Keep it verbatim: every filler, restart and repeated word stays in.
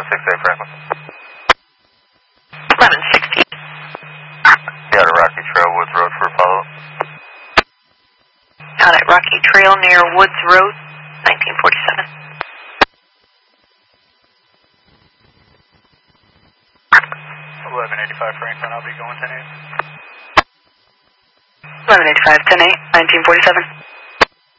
six eight, Franklin. eleven sixty. Got a Rocky Trail, Woods Road for a follow-up. Out at Rocky Trail near Woods Road, nineteen forty-seven. eleven eighty-five, Franklin, I'll be going ten eight. eleven eighty-five, ten eight, nineteen forty-seven.